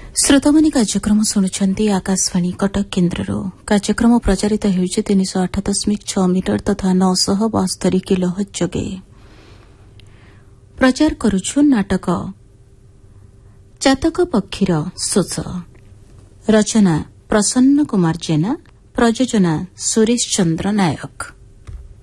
श्रोतामणि कार्यक्रम शुणुछन्ति आकाशवाणी कटक केन्द्रରୁ कार्यक्रम प्रचारित ହେଉଛି 308.6 मीटर तथा 972 किलोहर्ट्ज जोगे प्रचार करुछु नाटक चातक पक्षीर शोष रचना प्रसन्न कुमार जेना प्रयोजना सुरेश चंद्र नायक।